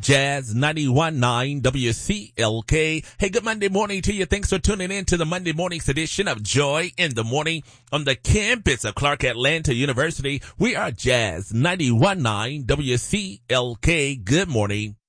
Jazz 91.9 WCLK. Hey, good Monday morning to you. Thanks for tuning in to the Monday morning's edition of Joy in the Morning on the campus of Clark Atlanta University. We are Jazz 91.9 WCLK. Good morning.